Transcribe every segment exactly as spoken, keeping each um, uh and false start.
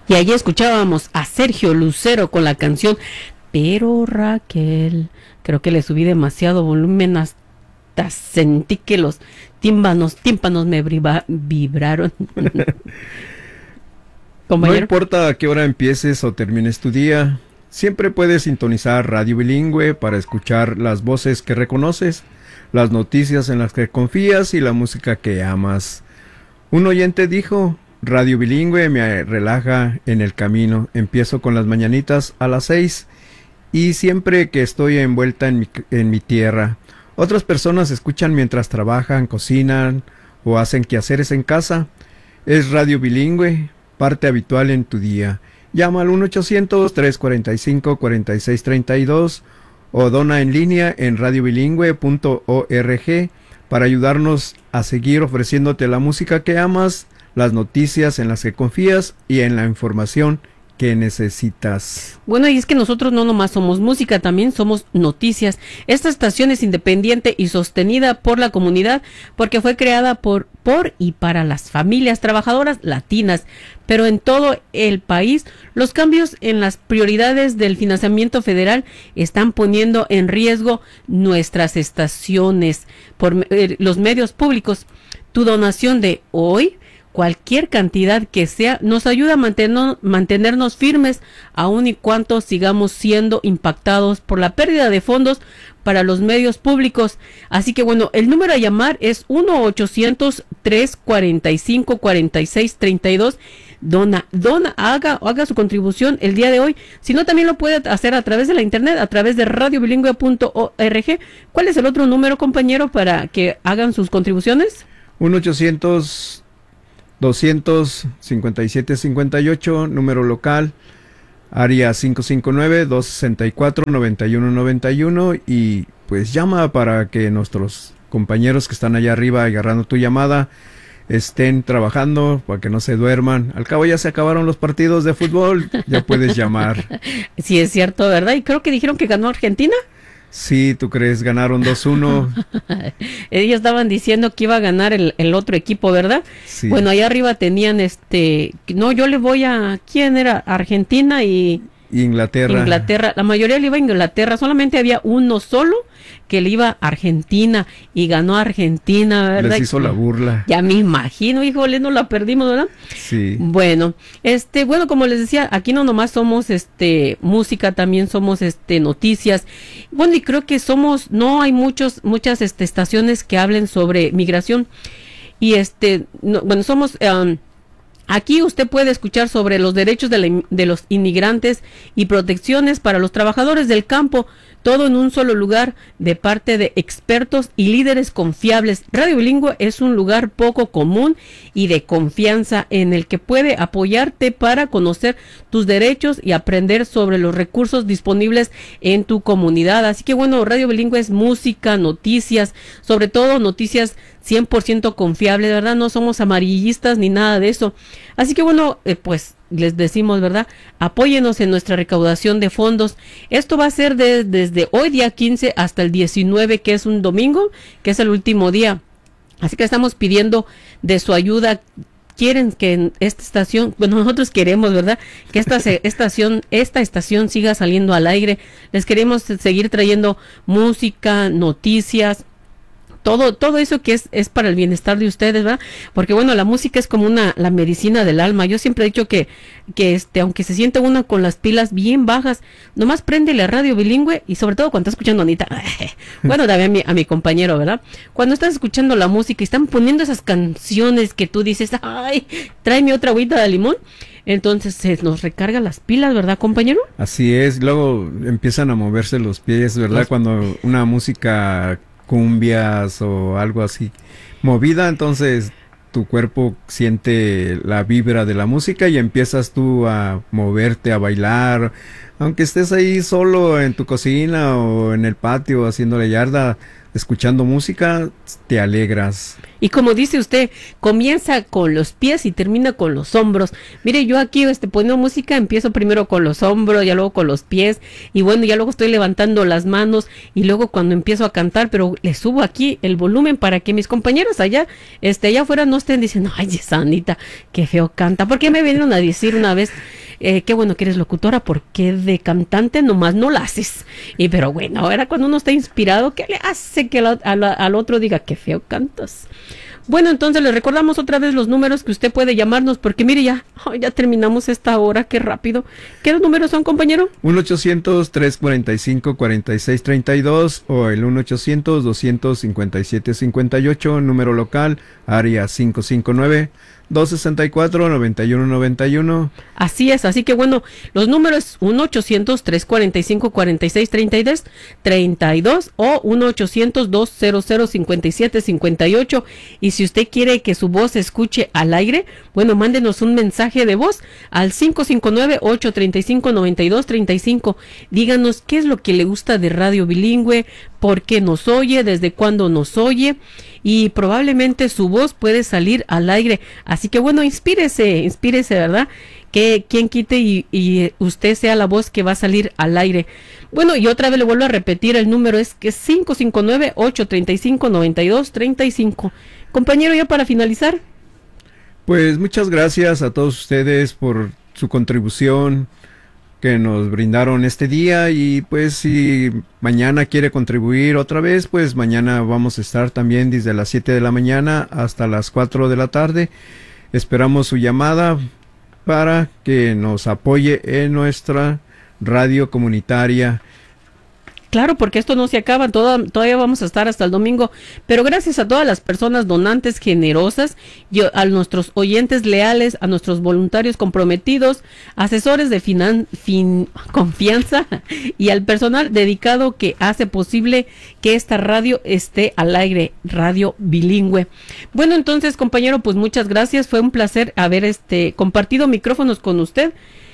Y allí escuchábamos a Sergio Lucero con la canción Pero Raquel. Creo que le subí demasiado volumen, hasta sentí que los tímpanos, tímpanos me vibra, vibraron. No importa a qué hora empieces o termines tu día, siempre puedes sintonizar Radio Bilingüe para escuchar las voces que reconoces, las noticias en las que confías y la música que amas. Un oyente dijo: Radio Bilingüe me relaja en el camino. Empiezo con las mañanitas a las seis y siempre que estoy envuelta en mi, en mi tierra. Otras personas escuchan mientras trabajan, cocinan o hacen quehaceres en casa. Es Radio Bilingüe, parte habitual en tu día. Llama al uno ochocientos, trescientos cuarenta y cinco, cuarenta y seis treinta y dos o dona en línea en radio bilingüe punto org para ayudarnos a seguir ofreciéndote la música que amas, las noticias en las que confías y en la información que necesitas. Bueno, y es que nosotros no nomás somos música, también somos noticias. Esta estación es independiente y sostenida por la comunidad porque fue creada por, por y para las familias trabajadoras latinas. Pero en todo el país, los cambios en las prioridades del financiamiento federal están poniendo en riesgo nuestras estaciones por eh, los medios públicos. Tu donación de hoy, cualquier cantidad que sea, nos ayuda a mantener, mantenernos firmes aun y cuanto sigamos siendo impactados por la pérdida de fondos para los medios públicos. Así que bueno, el número a llamar es uno ochocientos, trescientos cuarenta y cinco, cuarenta y seis treinta y dos. Dona, dona, haga, haga su contribución el día de hoy. Si no, también lo puede hacer a través de la internet, a través de radio bilingüe punto org. ¿Cuál es el otro número, compañero, para que hagan sus contribuciones? uno ochocientos, doscientos cincuenta y siete cincuenta y ocho, número local, área cinco cinco nueve, dos seis cuatro, nueve uno nueve uno, y pues llama para que nuestros compañeros que están allá arriba agarrando tu llamada estén trabajando para que no se duerman. Al cabo ya se acabaron los partidos de fútbol, ya puedes llamar. Sí, es cierto, ¿verdad? Y creo que dijeron que ganó Argentina. Sí, ¿tú crees? Ganaron dos uno. Ellos estaban diciendo que iba a ganar el, el otro equipo, ¿verdad? Sí. Bueno, allá arriba tenían este... No, yo le voy a... ¿Quién era? Argentina y... Inglaterra. Inglaterra. La mayoría le iba a Inglaterra. Solamente había uno solo que le iba a Argentina y ganó a Argentina, ¿verdad? Les hizo la burla. Ya me imagino, híjole, no la perdimos, ¿verdad? Sí. Bueno, este, bueno, como les decía, aquí no nomás somos este música, también somos este noticias. Bueno, y creo que somos, no hay muchos, muchas este, estaciones que hablen sobre migración. Y este, no, bueno, somos um, aquí usted puede escuchar sobre los derechos de, la, de los inmigrantes y protecciones para los trabajadores del campo, todo en un solo lugar de parte de expertos y líderes confiables. Radio Bilingüe es un lugar poco común y de confianza en el que puede apoyarte para conocer tus derechos y aprender sobre los recursos disponibles en tu comunidad. Así que bueno, Radio Bilingüe es música, noticias, sobre todo noticias cien por ciento confiables, ¿verdad? No somos amarillistas ni nada de eso. Así que bueno, eh, pues les decimos, ¿verdad? Apóyenos en nuestra recaudación de fondos. Esto va a ser de, desde hoy día quince hasta el diecinueve, que es un domingo, que es el último día. Así que estamos pidiendo de su ayuda. Quieren que en esta estación, bueno, nosotros queremos, ¿verdad? Que esta se, estación, esta estación siga saliendo al aire. Les queremos seguir trayendo música, noticias, todo todo eso que es es para el bienestar de ustedes, ¿verdad? Porque bueno, la música es como una la medicina del alma. Yo siempre he dicho que que este aunque se siente uno con las pilas bien bajas, nomás préndele a Radio Bilingüe, y sobre todo cuando está escuchando a Anita. Bueno, también a mi, a mi compañero, ¿verdad? Cuando estás escuchando la música y están poniendo esas canciones que tú dices, "Ay, tráeme otra agüita de limón", entonces se nos recarga las pilas, ¿verdad, compañero? Así es, luego empiezan a moverse los pies, ¿verdad? Los... Cuando una música cumbias o algo así movida, entonces tu cuerpo siente la vibra de la música y empiezas tú a moverte, a bailar, aunque estés ahí solo en tu cocina o en el patio haciendo la yarda, escuchando música, te alegras. Y como dice usted, comienza con los pies y termina con los hombros. Mire, yo aquí este, poniendo música, empiezo primero con los hombros, ya luego con los pies, y bueno, ya luego estoy levantando las manos, y luego cuando empiezo a cantar, pero le subo aquí el volumen para que mis compañeros allá, este, allá afuera no estén diciendo, ay, esa Anita, qué feo canta. Porque me vinieron a decir una vez, eh, qué bueno que eres locutora, porque de cantante nomás no la haces. Y pero bueno, ahora cuando uno está inspirado, ¿qué le hace que la, a la, al otro diga qué feo cantas? Bueno, entonces les recordamos otra vez los números que usted puede llamarnos, porque mire ya, oh, ya terminamos esta hora, qué rápido. ¿Qué números son, compañero? uno ochocientos, trescientos cuarenta y cinco, cuarenta y seis treinta y dos o el uno ochocientos, doscientos cincuenta y siete cincuenta y ocho, número local, área cinco cinco nueve, doscientos sesenta y cuatro, noventa y uno noventa y uno. Así es, así que bueno, los números uno ochocientos, trescientos cuarenta y cinco, cuarenta y seis treinta y dos, treinta y dos o uno ochocientos, doscientos cincuenta y siete cincuenta y ocho. Y si usted quiere que su voz se escuche al aire, bueno, mándenos un mensaje de voz al cinco cinco nueve, ocho tres cinco, nueve dos tres cinco. Díganos qué es lo que le gusta de Radio Bilingüe, por qué nos oye, desde cuándo nos oye, y probablemente su voz puede salir al aire. Así que bueno, inspírese, inspírese, ¿verdad? Que quien quite y, y usted sea la voz que va a salir al aire. Bueno, y otra vez le vuelvo a repetir, el número es que cinco cinco nueve, ocho tres cinco, nueve dos tres cinco. Compañero, ya para finalizar. Pues muchas gracias a todos ustedes por su contribución que nos brindaron este día, y pues si mañana quiere contribuir otra vez, pues mañana vamos a estar también desde las siete de la mañana hasta las cuatro de la tarde. Esperamos su llamada para que nos apoye en nuestra radio comunitaria. Claro, porque esto no se acaba, toda, todavía vamos a estar hasta el domingo, pero gracias a todas las personas donantes generosas, y a nuestros oyentes leales, a nuestros voluntarios comprometidos, asesores de finan, fin, confianza y al personal dedicado que hace posible que esta radio esté al aire, Radio Bilingüe. Bueno, entonces, compañero, pues muchas gracias, fue un placer haber este compartido micrófonos con usted.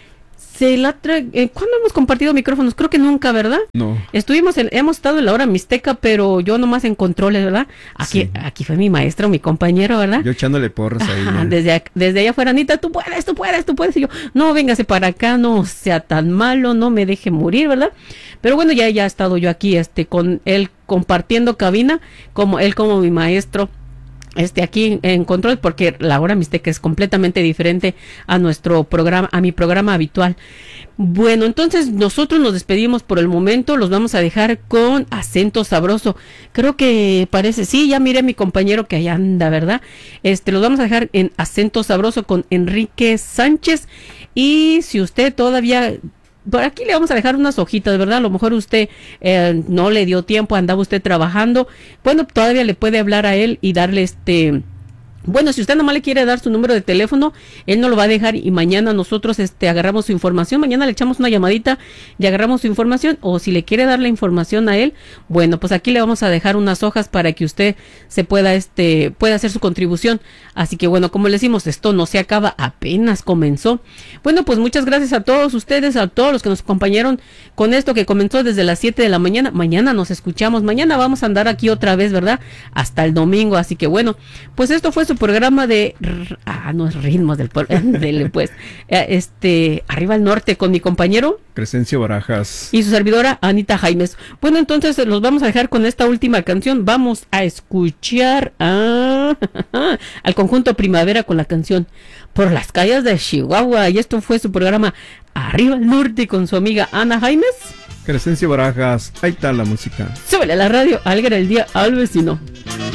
Se la tra- eh, ¿Cuándo hemos compartido micrófonos? Creo que nunca, ¿verdad? No. Estuvimos en, hemos estado en la hora mixteca, pero yo nomás en controles, ¿verdad? Aquí, Sí. aquí fue mi maestro, mi compañero, ¿verdad? Yo echándole porras ahí. Ajá, ¿no? desde, desde allá afuera, Anita, tú puedes, tú puedes, tú puedes. Y yo, no, véngase para acá, no sea tan malo, no me deje morir, ¿verdad? Pero bueno, ya, ya he estado yo aquí, este, con él compartiendo cabina, como él como mi maestro. Este aquí en control, porque la hora mixteca es completamente diferente a nuestro programa, a mi programa habitual. Bueno, entonces nosotros nos despedimos por el momento, los vamos a dejar con Acento Sabroso. Creo que parece, sí, ya miré a mi compañero que allá anda, ¿verdad? Este, los vamos a dejar en Acento Sabroso con Enrique Sánchez. Y si usted todavía... Por aquí le vamos a dejar unas hojitas, ¿verdad? A lo mejor usted eh, no le dio tiempo, andaba usted trabajando. Bueno, todavía le puede hablar a él y darle este... Bueno, si usted nomás le quiere dar su número de teléfono, él nos lo va a dejar y mañana nosotros este agarramos su información. Mañana le echamos una llamadita y agarramos su información. O si le quiere dar la información a él, bueno, pues aquí le vamos a dejar unas hojas para que usted se pueda, este, pueda hacer su contribución. Así que bueno, como le decimos, esto no se acaba, apenas comenzó. Bueno, pues muchas gracias a todos ustedes, a todos los que nos acompañaron con esto que comenzó desde las siete de la mañana. Mañana nos escuchamos, mañana vamos a andar aquí otra vez, ¿verdad? Hasta el domingo. Así que bueno, pues esto fue su programa de ah no es ritmos del pueblo dele pues este Arriba al Norte con mi compañero Crescencio Barajas y su servidora Anita Jaimes. Bueno, entonces los vamos a dejar con esta última canción. Vamos a escuchar a, al conjunto Primavera con la canción Por las calles de Chihuahua, y esto fue su programa Arriba al Norte con su amiga Ana Jaimes. Crescencio Barajas, ahí está la música. Súbele a la radio, alegra el día al vecino.